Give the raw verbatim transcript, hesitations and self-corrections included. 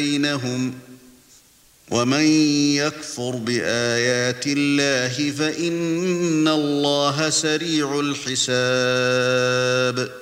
بينهم ومن يكفر بآيات الله فإن الله سريع الحساب